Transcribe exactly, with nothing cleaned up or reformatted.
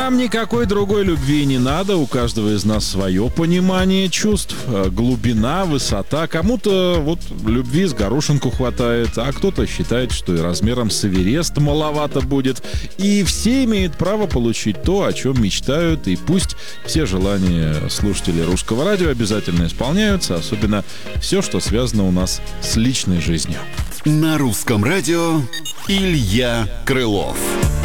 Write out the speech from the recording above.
Нам никакой другой любви не надо. У каждого из нас свое понимание чувств, глубина, высота. Кому-то вот любви с горошинку хватает, а кто-то считает, что и размером с Эверест маловато будет. И все имеют право получить то, о чем мечтают. И пусть все желания слушателей Русского радио обязательно исполняются, особенно все, что связано у нас с личной жизнью. На Русском радио Илья Крылов.